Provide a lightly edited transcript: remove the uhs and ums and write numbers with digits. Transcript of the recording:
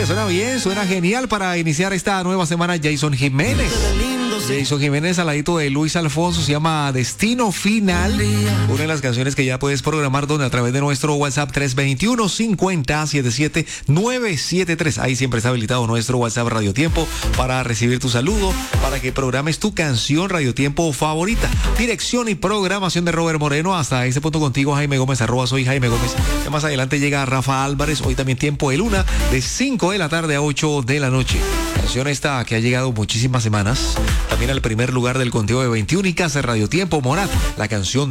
suena bien, suena genial para iniciar esta nueva semana. Jason Jiménez. Jason Jiménez al ladito de Luis Alfonso, se llama Destino Final. Una de las canciones que ya puedes programar donde a través de nuestro WhatsApp 321-50-77-973. Ahí siempre está habilitado nuestro WhatsApp Radio Tiempo para recibir tu saludo, para que programes tu canción Radio Tiempo favorita. Dirección y programación de Robert Moreno. Hasta ese punto contigo, Jaime Gómez, @soy Jaime Gómez. Y más adelante llega Rafa Álvarez. Hoy también tiempo de luna de 5 de la tarde a 8 de la noche. Canción esta que ha llegado muchísimas semanas. También al primer lugar del conteo de 21 y casa Radio Tiempo, Morat. La canción